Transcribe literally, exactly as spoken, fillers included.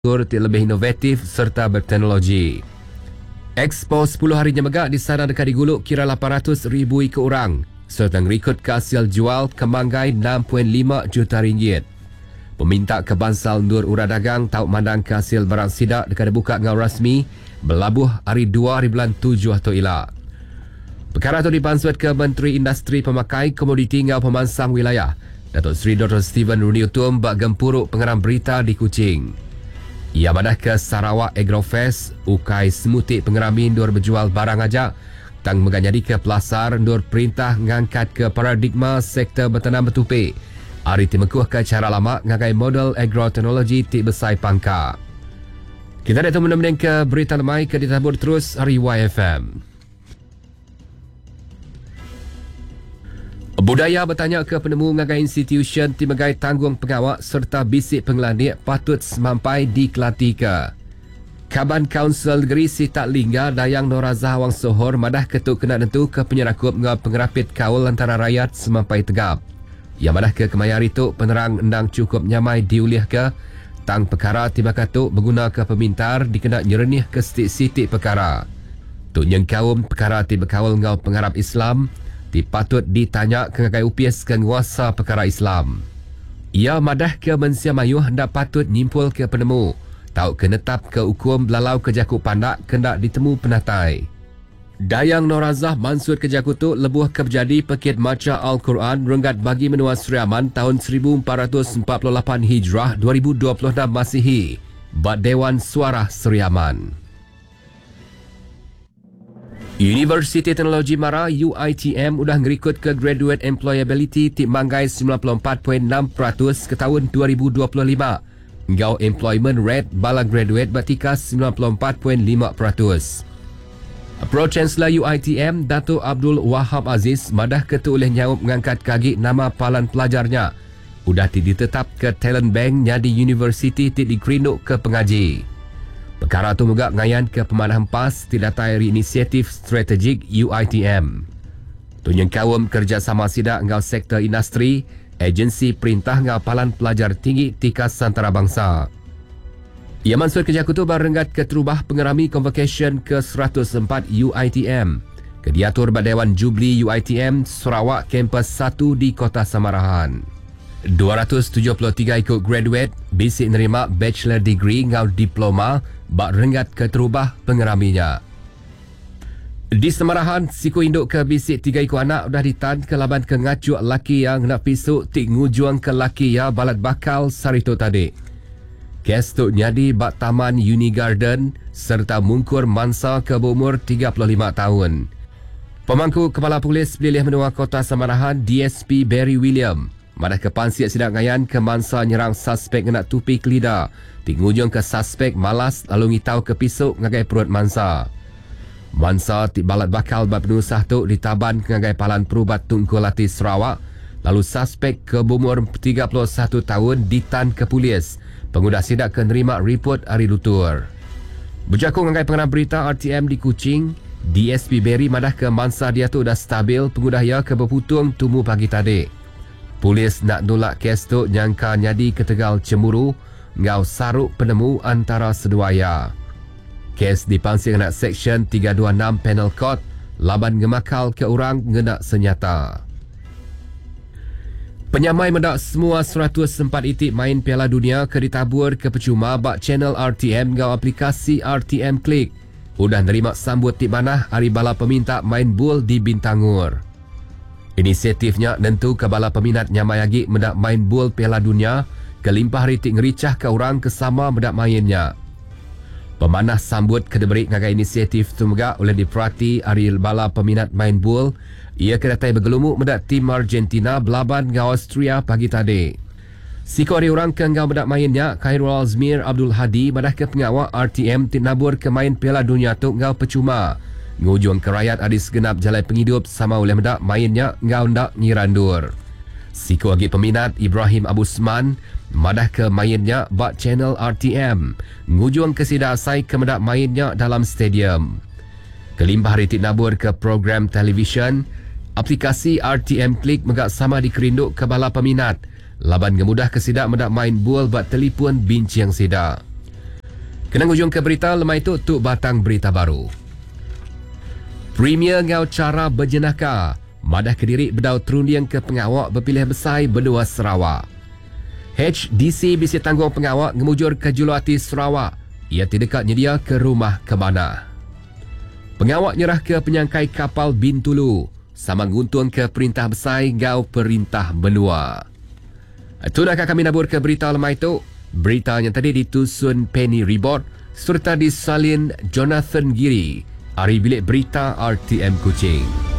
lebih inovatif serta berteknologi. Expo sepuluh harinya megak di sana dekat diguluk kira lapan ratus ribu ikut orang serta ngerikut ke hasil jual kemanggai enam perpuluhan lima juta ringgit. Peminta kebansal Nur Urad Dagang tahu mandang ke hasil barang sidak dekat buka ngau rasmi berlabuh hari dua hari bulan tujuh atau ila. Perkara itu dipansuat ke Menteri Industri Pemakai Komoditi ngau Pemansang Wilayah Datuk Seri Doktor Steven Runi Utum bak gempuruk pengeram berita di Kuching. Ia madah ke Sarawak Agrofest, ukai semutik pengerami ndur berjual barang ajak, tang meganyadi ke pelasar ndur perintah ngangkat ke paradigma sektor bertanam bertupik. Hari timekuh ke cara lama ngagai model agroteknologi tik besai pangka. Kita dah tu menemukan ke berita lemai ke ditabur terus hari Y F M. Budaya bertanya ke penemu ngagai institution timagai tanggung pengawak serta bisik pengelanik patut semampai di Kelantika. Kaban Kaunsil Negeri Sitak Lingga Dayang Norazah Wang Sohor madah ketuk kena tentu ke penyerakup dengan pengerapit kaul antara rakyat semampai tegap. Ia madah ke kemayar itu penerang endang cukup nyamai diulih ke tang perkara tiba katuk berguna ke pemintar dikena nyerenih ke sitik-sitik perkara. Tuk nyeng kaum perkara tiba kaul ngau pengharap Islam dipatut ditanya ke ngagai upis ke nguasa perkara Islam. Ia madah ke mensia mayuh hendak patut nyimpul ke penemu, tahu ke netap ke hukum belalau ke jakut pandak kendak ditemu penatai. Dayang Norazah mansur ke jakut tu lebuh ke berjadi pekit maca Al-Quran renggat bagi menua Seriaman tahun seribu empat ratus empat puluh lapan Hijrah dua ribu dua puluh enam Masihi, Bad Dewan Suara Seriaman. Universiti Teknologi Mara U I T M udah ngerikut ke Graduate Employability tik manggai sembilan puluh empat perpuluhan enam peratus ke tahun dua ribu dua puluh lima. Ngau Employment Rate bala graduate bertika sembilan puluh empat perpuluhan lima peratus. Pro Chancellor U I T M Datuk Abdul Wahab Aziz madah ketu oleh nyaup mengangkat kaki nama palan pelajarnya. Udah ditetap ke Talent Bank nyadi Universiti tik dikerinduk ke pengaji. Perkara itu juga ngayan ke pemanah hempas tidak tayari inisiatif strategik U I T M. Tunyang kawam kerjasama sidak ngau sektor industri, agensi perintah ngau palan pelajar tinggi tikas antarabangsa. Ia mansur kerja kutu berenggat ke terubah pengerami convocation ke seratus empat U I T M. Kediatur Dewan Jubli U I T M Sarawak Kampus satu di Kota Samarahan. dua ratus tujuh puluh tiga ikut graduate bisik nerima bachelor degree ngau diploma bak renggat ke terubah pengeraminya. Di Samarahan, siku induk ke bisik tiga ikut anak dah ditan ke laban ke ngacuk laki yang nak pisuk tik ngujuang ke laki ya balat bakal sarito tadi. Kes tu nyadi bak taman Uni Garden serta mungkur mansa ke berumur tiga puluh lima tahun. Pemangku Kepala Polis Pilih Menua Kota Samarahan D S P Barry William madah ke pansiat sidak ngayan ke mansa nyerang suspek nak tupi kelida. Tik ngujung ke suspek malas lalu ngitau ke pisuk ngagai perut mansa. Mansa tik balat bakal bab penusah tu ditaban ke ngagai palan perubat Tunku Lati Sarawak. Lalu suspek ke berumur tiga puluh satu tahun ditan ke polis. Pengudah sidak ke nerima report hari lutur. Berjakung ngagai pengenal berita R T M di Kuching, D S P Barry madah ke mansa dia tu dah stabil pengudah ia ke berputung tumu pagi tadi. Polis nak nolak kes tu nyangka nyadi ke Tegal cemburu ngau saruk penemu antara seduaya. Kes dipansir nak Seksyen tiga dua enam Penal Court laban ngemakal ke orang ngenak senyata. Penyamai mendak semua seratus empat itik main Piala Dunia ke ditabur ke percuma bak channel R T M ngau aplikasi R T M Click. Udah nerima sambut tik manah hari bala peminta main bul di Bintangur. Inisiatifnya nentu ke bala peminat nyamai lagi mendak main bul Piala Dunia kelimpah ritik ngericah ke orang kesama mendak mainnya. Pemanah sambut kedeberik ngagai inisiatif tu megak oleh diperhati hari bala peminat main bul. Ia kedatai bergelumuk mendak tim Argentina belaban ngau Austria pagi tadi. Siko hari orang ke ngau mendak mainnya Khairul Azmir Abdul Hadi madah ke pengawak R T M tinabur ke main Piala Dunia tu ngau percuma. Ngujung ke rakyat adis genap jalan penghidup sama oleh mendak mainnya ngau ndak ngirandur. Siko agi peminat Ibrahim Abu Usman madah ke mainnya bak channel R T M. Ngujung ke sida asai ke mendak mainnya dalam stadium. Kelimpah ritik nabur ke program televisyen, aplikasi R T M Click megak sama dikerinduk ke bala peminat. Laban gemudah ke sidak mendak main bul bak telefon bincang sidak. Kenang ujung ke berita lemai tu tu batang berita baru. Premier ngau cara berjenaka. Madah Kediri berdau terundiang ke pengawak berpilih besar benua Sarawak. H D C bisi tanggung pengawak ngemujur ke Julati Sarawak. Ia tidak nyedia ke rumah ke mana. Pengawak nyerah ke penyangkai kapal Bintulu. Sama nguntung ke perintah besar ngau perintah benua. Itu nak kami nabur ke berita lemah itu. Berita yang tadi ditusun Penny Ribot serta disalin Jonathan Giri. Hari bilik berita R T M Kuching.